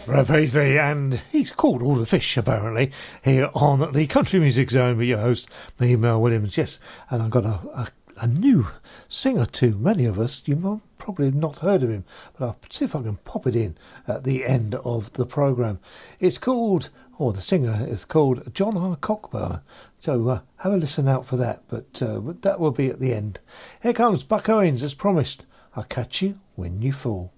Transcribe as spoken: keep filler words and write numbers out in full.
Brad Paisley, and he's called All the Fish, apparently, here on the Country Music Zone with your host, me, Mel Williams. Yes, and I've got a, a, a new singer too. Many of us, you might probably have not heard of him, but I'll see if I can pop it in at the end of the programme. It's called, or the singer is called John R. Cockburn. So uh, have a listen out for that, but uh, that will be at the end. Here comes Buck Owens, as promised. I'll catch you when you fall.